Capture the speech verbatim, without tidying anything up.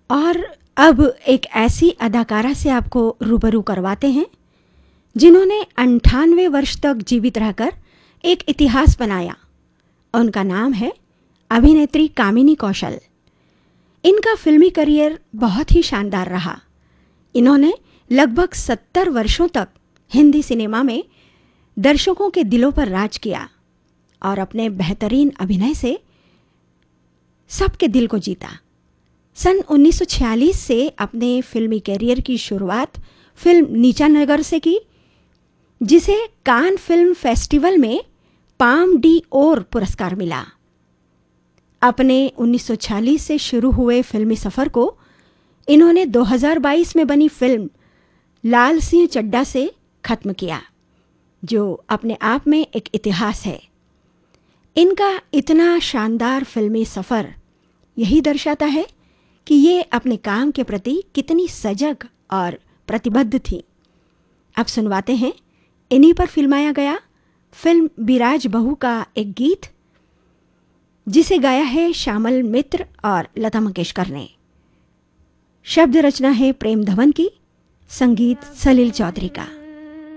और अब एक ऐसी अदाकारा से आपको रूबरू करवाते हैं जिन्होंने अंठानवे वर्ष तक जीवित रहकर एक इतिहास बनाया। उनका नाम है अभिनेत्री कामिनी कौशल। इनका फिल्मी करियर बहुत ही शानदार रहा। इन्होंने लगभग सत्तर वर्षों तक हिंदी सिनेमा में दर्शकों के दिलों पर राज किया और अपने बेहतरीन अभिनय से सबके दिल को जीता। सन उन्नीस सौ छियालीस से अपने फिल्मी करियर की शुरुआत फिल्म नीचा नगर से की, जिसे कान फिल्म फेस्टिवल में पाम डी ओर पुरस्कार मिला। अपने उन्नीस सौ छियालीस से शुरू हुए फिल्मी सफ़र को इन्होंने दो हज़ार बाईस में बनी फिल्म लाल सिंह चड्ढा से ख़त्म किया, जो अपने आप में एक इतिहास है। इनका इतना शानदार फिल्मी सफ़र यही दर्शाता है कि ये अपने काम के प्रति कितनी सजग और प्रतिबद्ध थी। अब सुनवाते हैं इन्हीं पर फिल्माया गया फिल्म बिराज बहू का एक गीत, जिसे गाया है श्यामल मित्र और लता मंगेशकर ने। शब्द रचना है प्रेम धवन की, संगीत सलील चौधरी का।